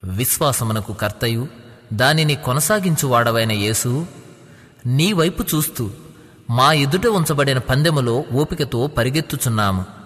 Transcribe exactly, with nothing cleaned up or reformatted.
విశ్వాసమునకు కర్తయు దానిని కొనసాగించువాడవైన యేసు, నీ వైపు చూస్తూ మా ఎదుట ఉంచబడిన పందెములో ఓపికతో పరిగెత్తుచున్నాము.